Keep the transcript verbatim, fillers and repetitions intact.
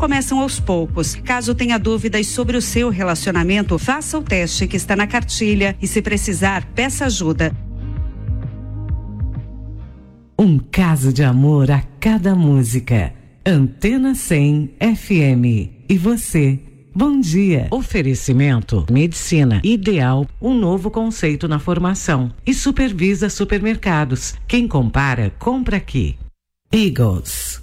começam aos poucos. Caso tenha dúvidas sobre o seu relacionamento, faça o teste que está na cartilha e, se precisar, peça ajuda. Um caso de amor a cada música. Antena cem F M. E você? Bom dia. Oferecimento Medicina Ideal, um novo conceito na formação. E Supervisa Supermercados. Quem compara, compra aqui. Eagles.